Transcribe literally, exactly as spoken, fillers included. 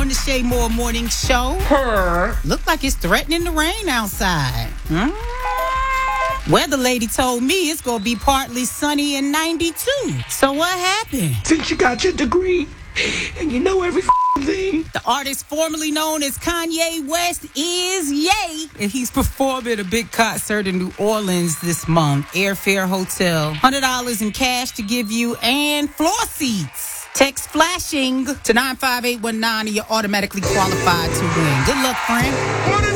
on the Shay Moore Morning Show. Her. Look like it's threatening to rain outside. Hmm? Weather lady told me it's going to be partly sunny and ninety-two. So what happened? Since you got your degree and you know every thing. The artist formerly known as Kanye West is Ye, and he's performing a big concert in New Orleans this month. Airfare, hotel, one hundred dollars in cash to give you, and floor seats. Text flashing to nine five eight one nine and you're automatically qualified to win. Good luck, friend.